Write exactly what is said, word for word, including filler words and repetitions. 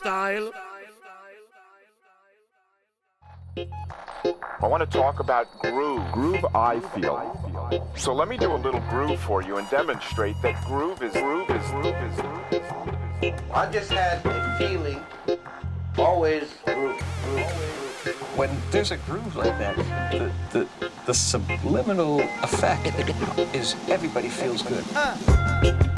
style. I want to talk about groove. Groove, I feel. So let me do a little groove for you and demonstrate that groove is groove is groove is groove is. I just had a feeling, always groove, groove. When there's a groove like that, the the, the subliminal effect is everybody feels good.